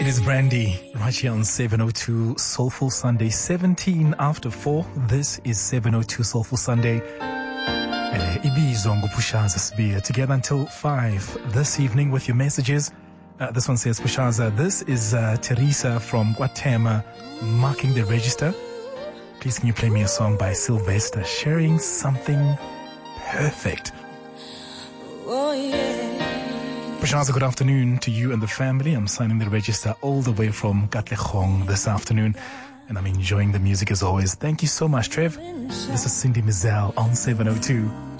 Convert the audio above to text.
It is Brandy right here on 702 Soulful Sunday, 17 after 4. This is 702 Soulful Sunday. Ibizwa nguPushaza Sibiya, together until 5 this evening with your messages. This one says, Pushaza, this is Teresa from Guatemala marking the register. Please can you play me a song by Sylvester, Sharing Something Perfect. Oh yeah. Pushaza, good afternoon to you and the family. I'm signing the register all the way from Katlehong this afternoon, and I'm enjoying the music as always. Thank you so much, Trev. This is Cindy Mizell on 702.